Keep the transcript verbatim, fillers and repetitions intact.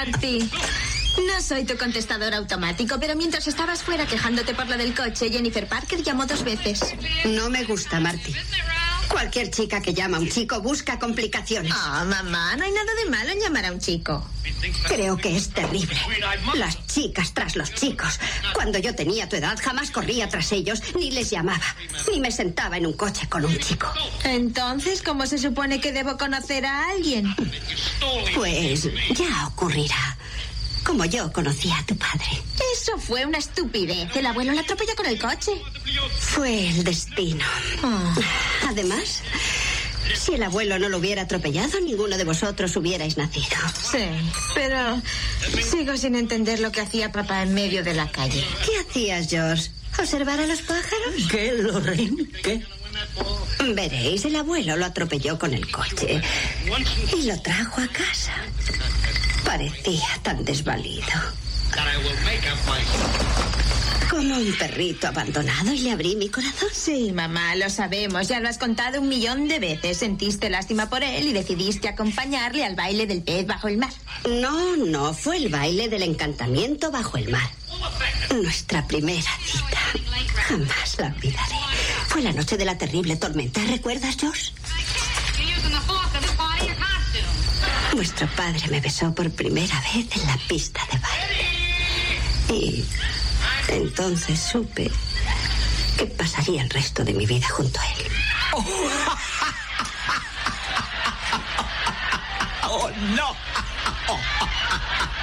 Marty. No soy tu contestador automático, pero mientras estabas fuera quejándote por lo del coche, Jennifer Parker llamó dos veces. No me gusta, Marty. Cualquier chica que llama a un chico busca complicaciones. Ah, oh, mamá, no hay nada de malo en llamar a un chico. Creo que es terrible. Las chicas tras los chicos. Cuando yo tenía tu edad, jamás corría tras ellos, ni les llamaba, ni me sentaba en un coche con un chico. Entonces, ¿cómo se supone que debo conocer a alguien? Pues ya ocurrirá. Como yo conocí a tu padre. Eso fue una estupidez. El abuelo la atropelló con el coche. Fue el destino. Oh. Además, si el abuelo no lo hubiera atropellado, ninguno de vosotros hubierais nacido. Sí, pero sigo sin entender lo que hacía papá en medio de la calle. ¿Qué hacías, George? ¿Observar a los pájaros? ¿Qué, Lorraine? ¿Qué? Veréis, el abuelo lo atropelló con el coche y lo trajo a casa. Parecía tan desvalido. Como un perrito abandonado, y le abrí mi corazón. Sí, mamá, lo sabemos. Ya lo has contado un millón de veces. Sentiste lástima por él y decidiste acompañarle al baile del pez bajo el mar. No, no, fue el baile del encantamiento bajo el mar. Nuestra primera cita. Jamás la olvidaré. Fue la noche de la terrible tormenta. ¿Recuerdas, George? Vuestro padre me besó por primera vez en la pista de baile. Y entonces supe que pasaría el resto de mi vida junto a él. ¡Oh, oh no! Oh.